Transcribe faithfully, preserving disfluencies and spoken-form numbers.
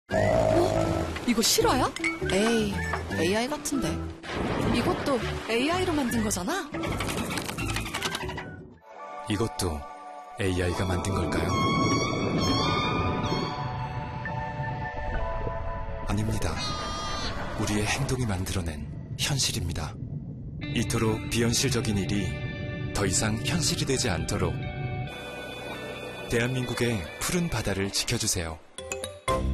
어? 이거 실화야? 에이, 에이아이 같은데. 이것도 에이아이로 만든 거잖아? 이것도 에이아이가 만든 걸까요? 아닙니다. 우리의 행동이 만들어낸 현실입니다. 이토록 비현실적인 일이 더 이상 현실이 되지 않도록 대한민국의 푸른 바다를 지켜주세요.